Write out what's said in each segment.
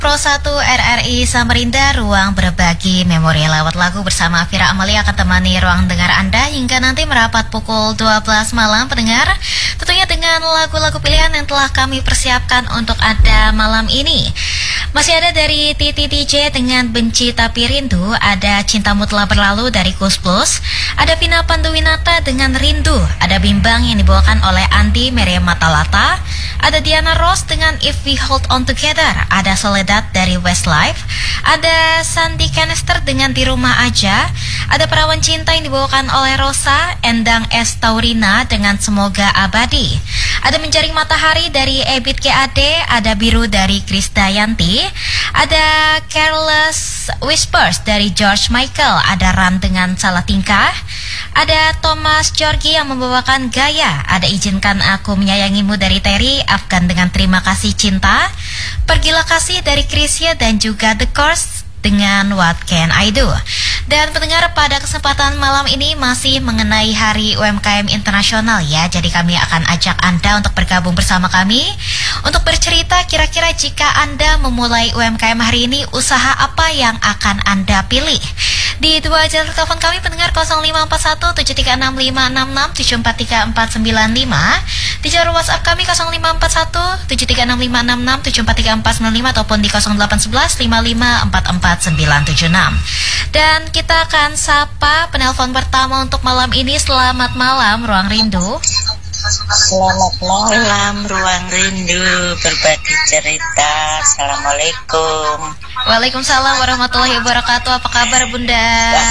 Pro 1 RRI Samarinda, ruang berbagi memori lewat lagu bersama Fira Amalia akan temani ruang dengar Anda hingga nanti merapat pukul 12 malam pendengar. Tentunya dengan lagu-lagu pilihan yang telah kami persiapkan untuk Anda malam ini. Masih ada dari Titi DJ dengan Benci Tapi Rindu, ada Cintamu Telah Berlalu dari Kus Plus, ada Vina Panduwinata dengan Rindu, ada Bimbang yang dibawakan oleh Andi Meriam Matalata, ada Diana Ross dengan If We Hold On Together, ada Soledad dari Westlife, ada Sandy Canister dengan Di Rumah Aja, ada Perawan Cinta yang dibawakan oleh Rosa, Endang S. Taurina dengan Semoga Abadi, ada Menjaring Matahari dari Ebit GAD, ada Biru dari Krisdayanti, ada Careless Whispers dari George Michael, ada Ran dengan Salah Tingkah, ada Thomas Georgi yang membawakan Gaya, ada Izinkan Aku Menyayangimu dari Terry, Afgan dengan Terima Kasih Cinta, Pergilah Kasih dari Krisya, dan juga The Course dengan What Can I Do. Dan pendengar, pada kesempatan malam ini masih mengenai Hari UMKM Internasional ya. Jadi kami akan ajak Anda untuk bergabung bersama kami untuk bercerita kira-kira jika Anda memulai UMKM hari ini, usaha apa yang akan Anda pilih. Di dua jalur telepon kami pendengar 0541 7365666 7434495, di jalur WhatsApp kami 0541 7365666 7434495 ataupun di 0811 5544976. Dan kita akan sapa penelpon pertama untuk malam ini. Selamat malam Ruang Rindu. Selamat malam Ruang Rindu, berbagi cerita. Assalamualaikum. Waalaikumsalam warahmatullahi wabarakatuh. Apa kabar Bunda?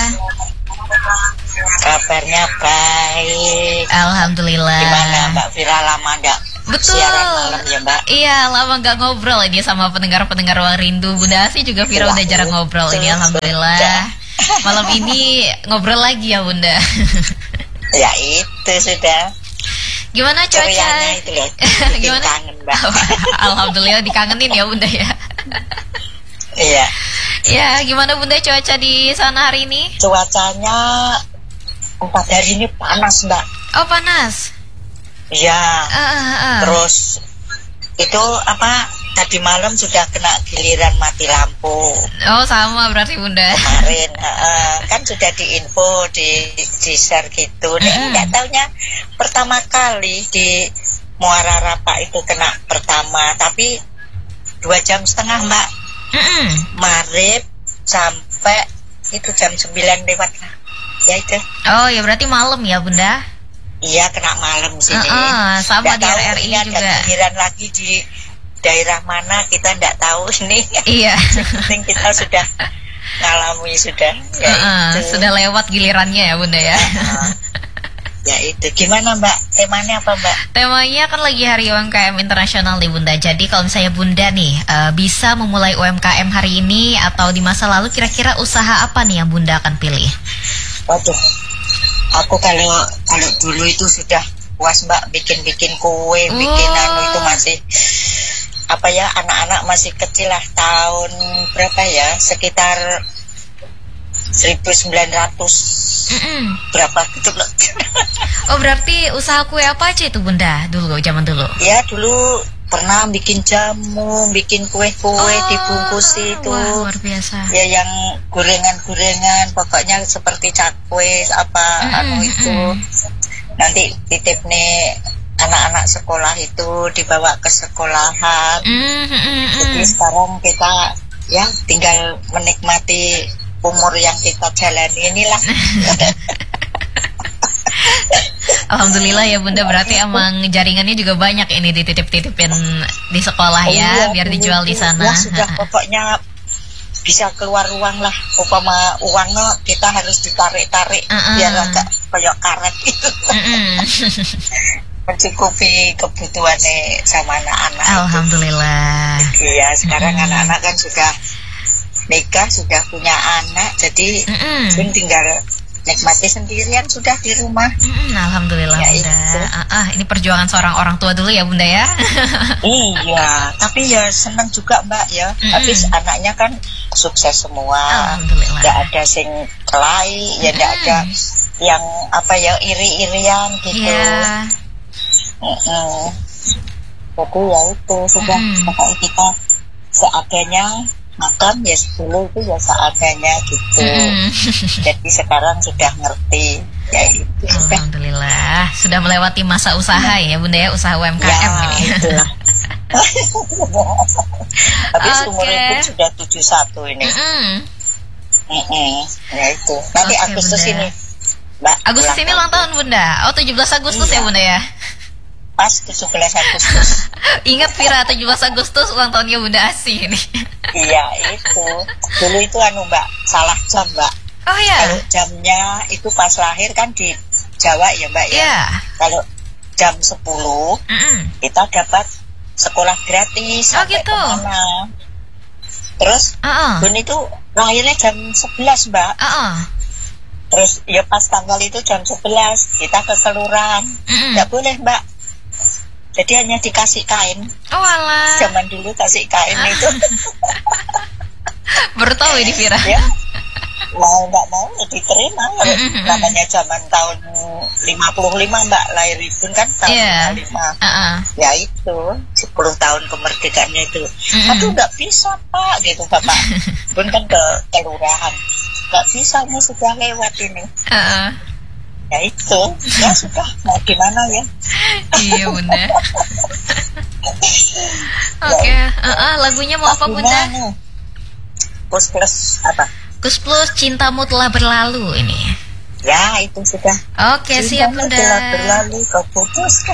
Kabarnya baik. Alhamdulillah. Gimana Mbak Fira, lama gak siaran malam ya Mbak? Iya, lama gak ngobrol ini sama pendengar-pendengar Ruang Rindu. Bunda Asi juga Fira udah jarang ngobrol ini, alhamdulillah. Malam ini ngobrol lagi ya Bunda. Ya itu sudah. Gimana cuaca? Itu loh, gimana? Kangen Mbak. Alhamdulillah dikangenin ya Bunda ya. Iya. Ya, gimana Bunda cuaca di sana hari ini? Cuacanya 4 hari ini panas Mbak. Oh panas. Iya. Terus itu apa? Tadi malam sudah kena giliran mati lampu. Oh sama berarti Bunda. Kemarin kan sudah diinfo di share gitu. Nggak taunya pertama kali di Muara Rapak itu kena pertama, tapi 2,5 jam Mbak. Maghrib sampai itu jam 9 lewat lah. Ya itu. Oh ya berarti malam ya Bunda. Iya kena malam sini. Sama di RRI juga. Ada giliran lagi di daerah mana kita tidak tahu ini. Iya. Penting kita sudah ngalami sudah. Ya itu. Sudah lewat gilirannya ya Bunda ya. Ya itu. Gimana Mbak? Temanya apa Mbak? Temanya kan lagi Hari UMKM Internasional nih Bunda. Jadi kalau misalnya Bunda nih bisa memulai UMKM hari ini atau di masa lalu, kira-kira usaha apa nih yang Bunda akan pilih? Waduh, aku kalau dulu itu sudah puas Mbak, bikin kue, bikin itu masih apa ya, anak-anak masih kecil lah, tahun berapa ya, sekitar 1900 berapa gitu loh. Oh berarti usaha kue apa aja itu Bunda dulu, zaman dulu? Ya dulu pernah bikin jamu, bikin kue-kue dibungkus itu. Wah, luar biasa. Ya yang gorengan-gorengan, pokoknya seperti cakwe apa itu. Nanti titip nih anak-anak sekolah itu dibawa ke sekolahan. Jadi sekarang kita ya tinggal menikmati umur yang kita jalani inilah. Alhamdulillah ya Bunda, berarti emang jaringannya juga banyak ini dititip-titipin di sekolah ya, biar dijual di sana. Ya sudah, pokoknya bisa keluar uang lah. Umpama uangnya kita harus ditarik-tarik biar agak kayak karet gitu. Mencukupi kebutuhannya sama anak-anak. Alhamdulillah. Iya, sekarang anak-anak kan sudah nikah, sudah punya anak, jadi tinggal nikmati sendirian sudah di rumah. Alhamdulillah ya, Bunda. Ini perjuangan seorang orang tua dulu ya Bunda ya. Iya, tapi ya senang juga Mbak ya. Habis anaknya kan sukses semua. Alhamdulillah. Gak ada sing kelai, ya gak ada yang apa ya iri-irian gitu. Iya. Jadi ya itu sudah pokoknya kita seadanya, makan ya 10 itu ya seadanya gitu. Jadi sekarang sudah ngerti ya itu. Alhamdulillah sudah melewati masa usaha ya Bunda ya, usaha UMKM Ya ini. itulah. Habis umur pun sudah 71 ini. Ya itu. Nanti Agustus Bunda. ini Mbak, Agustus ini ulang tahun Bunda. Oh 17 Agustus ya Bunda ya. Pas 17 Agustus. Ingat Vira, 17 Agustus ulang tahunnya Bunda Asi ini. Iya itu. Dulu itu Mbak, salah jam Mbak. Oh ya. Kalau jamnya itu pas lahir kan di Jawa ya Mbak ya. Iya. Kalau jam 10 kita dapat sekolah gratis Oh sampai gitu. kemana. Terus Bun itu lahirnya jam 11 Mbak. Terus ya pas tanggal itu jam 11 kita ke kelurahan. Nggak boleh Mbak. Jadi hanya dikasih kain. Oh alah. Zaman dulu kasih kain itu. Baru tahu ini Vira. Ya. Mau nggak mau ya diterima. Namanya zaman tahun 55 Mbak, lahir Bun kan tahun 55. Ya itu 10 tahun kemerdekaannya itu. Aduh nggak bisa Pak gitu Bapak. Bun kan ke kelurahan. Nggak bisa, ini sudah lewat ini. Ya itu, ya sudah, mau gimana ya. Iya Bunda. Oke, lagunya mau apa Bunda? Kus plus apa? Kus plus cintamu telah berlalu ini. Ya itu sudah. Oke siap Bunda. Telah berlalu, kau putuskan.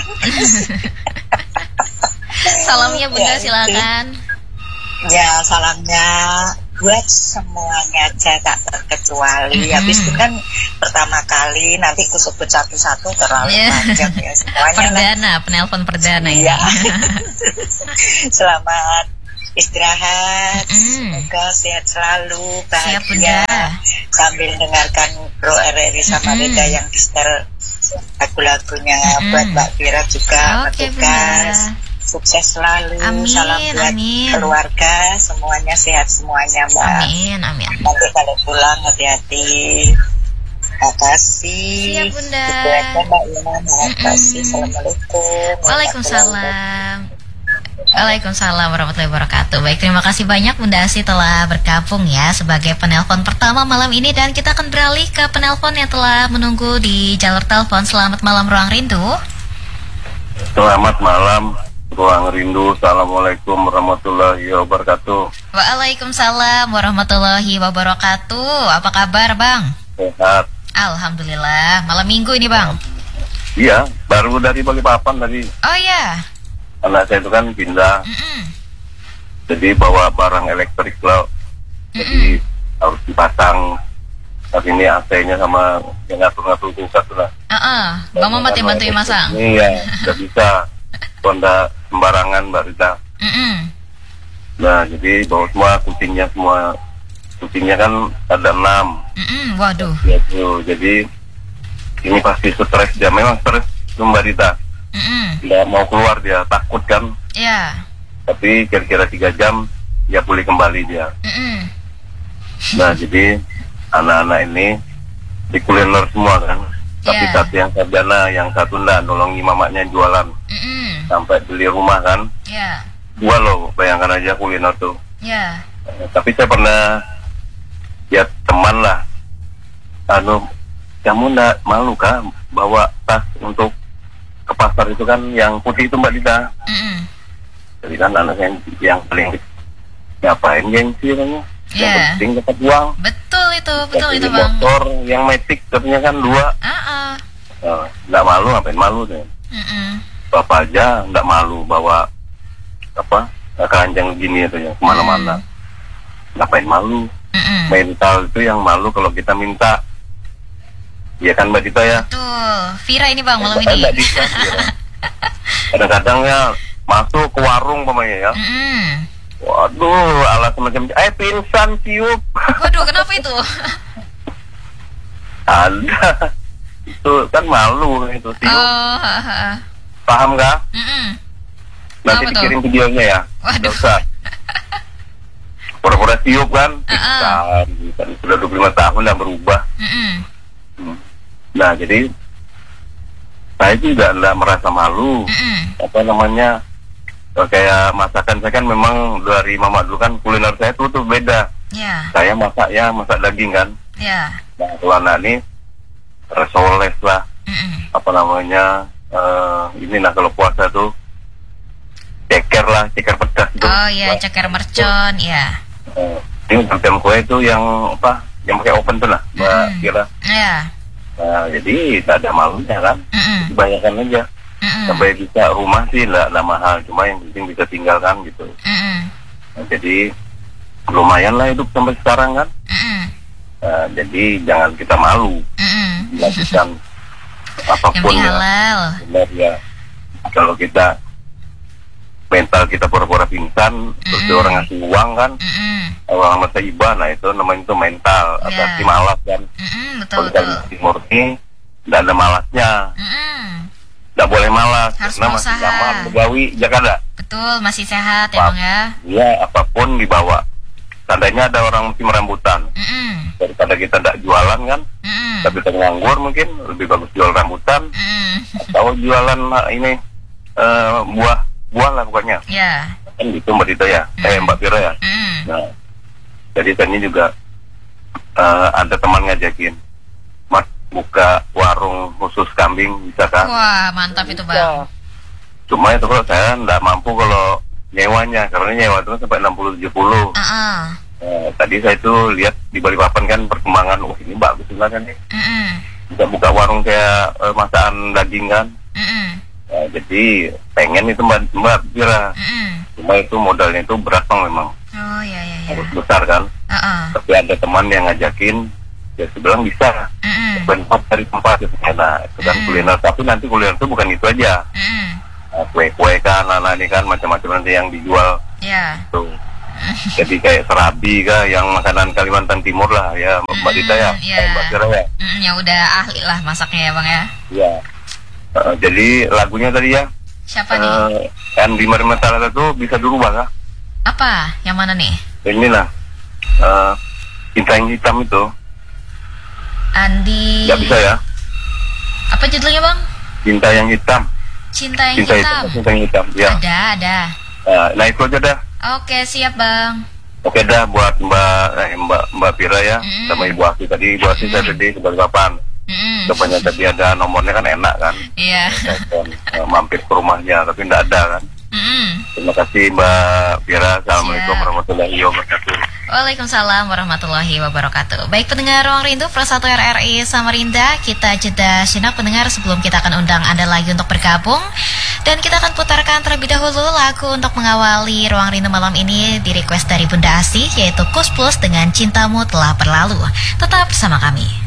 Salamnya Bunda silakan. Ya salamnya buat semuanya aja tak terkecuali. Habis itu kan pertama kali, nanti aku sebut satu-satu terlalu panjang ya semuanya. Perdana, penelpon perdana ya. Selamat istirahat, semoga sehat selalu, bahagia sambil dengarkan Bro RRI sama Reda yang di setel lagu-lagunya. Buat Mbak Vira juga petugas. Sukses selalu. Salam buat keluarga, semuanya sehat semuanya Mbak. Amin. Nanti kalau pulang hati-hati. Makasih. Siap Bunda. Itu aja Mbak Ina. Makasih. Assalamualaikum. Waalaikumsalam warahmatullahi wabarakatuh. Baik, terima kasih banyak Bunda Asi telah bergabung ya sebagai penelpon pertama malam ini, dan kita akan beralih ke penelpon yang telah menunggu di jalur telepon. Selamat malam Ruang Rindu. Selamat malam Ruang Rindu. Assalamualaikum warahmatullahi wabarakatuh. Waalaikumsalam warahmatullahi wabarakatuh. Apa kabar Bang? Sehat. Alhamdulillah. Malam minggu ini Bang. Iya, baru dari Balikpapan tadi. Oh iya. Anak saya itu kan pindah. Jadi bawa barang elektrik lah. Jadi harus dipasang. Tapi ini AC-nya sama yang ngatur-ngatur kulkas lah. Mama bantuin masang. Iya, nggak bisa. Honda sembarangan Mbak Rita. Nah jadi bawa semua kucingnya kan ada 6. Waduh. Jadi ini pasti stres dia, memang stres Mbak Rita. Nggak mau keluar dia, takut kan. Iya. Tapi kira-kira 3 jam ya pulih kembali dia. Nah jadi anak-anak ini di kuliner semua kan. Tapi satu yang sarjana, yang satu enggak, nolongi mamanya jualan. Sampai beli rumah kan. Dua loh, bayangkan aja kuliner tuh. Tapi saya pernah lihat teman lah. Kamu enggak malu kah bawa tas untuk ke pasar itu kan, yang putih itu Mbak Dita. Jadi kan anak yang paling ngapain gengsi kan. Yang penting dapat uang. Betul itu Bang. Motor yang Matic katanya kan 2. Nggak malu, ngapain malu deh. Bapak aja nggak malu bawa keranjang gini itu ya kemana-mana. Ngapain malu? Mental itu yang malu kalau kita minta. Iya kan Mbak Dita ya? Tuh, Vira ini Bang malam ini. Nggak bisa, kadang-kadang ya masuk ke warung pemainnya ya. Waduh, alasan macam pingsan tiup. Waduh, kenapa itu? Ada. Itu kan malu itu tiup. Paham nggak? Nanti dikirim videonya ya. Waduh. Nggak usah. Pura-pura tiup kan? Pingsan. Kan sudah 25 tahun dan berubah. Nah, jadi saya juga nggak merasa malu. kayak masakan saya kan memang dari mama dulu kan kuliner saya tuh beda. Ya. Saya masak daging kan. Ya. Nah kalau anak ini resoles lah, apa namanya, ini nah kalau puasa tuh ceker pedas tuh. Oh ya, ceker mercon, ya. Ini tempe kue itu yang apa, yang pakai oven tuh lah, Mbak Kira. Ya. Nah jadi tidak ada malunya kan, dibayarkan aja. Sampai bisa rumah sih nggak mahal, cuma yang penting bisa tinggalkan gitu. Nah, jadi lumayan lah hidup sampai sekarang kan. Jadi jangan kita malu melakukan apapun yang ya. halal. Benar ya. Kalau kita mental kita pura-pura pingsan, terus orang ngasih uang kan, orang masa iba, nah itu namanya itu mental, atau malas kan. Betul. Kalau kita murni, tidak ada malasnya. Tidak boleh malas, harus karena masih zaman begawi Jakarta. Betul, masih sehat ya Bang ya. Iya, apapun dibawa. Tandanya ada orang musim rambutan. Daripada kita tidak jualan kan, tapi kita nganggur mungkin lebih bagus jual rambutan atau jualan ini buah lah pokoknya. Iya. Kan gitu Mbak Dita ya, Mbak Pira ya. Nah, jadi tadi juga ada teman ngajakin, Mas buka warung khusus kambing bisa kan? Wah mantap itu Bang. Cuma itu kalau saya nggak mampu kalau nyewanya, karena nyewa itu sampai 60-70. Tadi saya itu lihat di Balikpapan kan perkembangan, ini bagus kan nih. Bisa buka warung kayak masakan daging kan. Jadi pengen itu Mbak Pira. Cuma itu modalnya itu berat Bang memang. Oh iya. Harus besar kan. Tapi ada teman yang ngajakin, ya saya bilang bisa. Bentuk dari tempat itu enak. Itu kan kuliner, tapi nanti kuliner itu bukan itu aja. Kue-kue kan, anak ini kan macam-macam nanti yang dijual. Iya. Tuh. Jadi kayak serabi kah, yang makanan Kalimantan Timur lah ya Mbak Dita ya. Mbak Dita ya. Ya udah ahli lah masaknya ya Bang ya. Iya. Jadi lagunya tadi ya. Siapa nih? Andi Marimatala itu bisa dirubah kah? Apa? Yang mana nih? Inilah Cinta yang Hitam itu. Andi. Nggak bisa ya? Apa judulnya Bang? Cinta yang Hitam. Cinta yang Hitam. Cinta yang Hitam. Ya. Ada. Nah itu aja dah. Oke siap Bang. Oke dah buat Mbak Pira ya, sama Ibu Asi tadi. Ibu Asi saya tadi sebagai kapan? Kebanyakan tadi ada nomornya kan enak kan. Iya. Mampir ke rumahnya tapi tidak ada kan. Terima kasih Mbak Pira. Assalamualaikum warahmatullahi wabarakatuh. Waalaikumsalam warahmatullahi wabarakatuh. Baik pendengar Ruang Rindu Pro 1 RRI Samarinda, kita jeda sejenak pendengar sebelum kita akan undang Anda lagi untuk bergabung. Dan kita akan putarkan terlebih dahulu lagu untuk mengawali Ruang Rindu malam ini di request dari Bunda Asih, yaitu Kus Plus dengan Cintamu Telah Berlalu. Tetap bersama kami.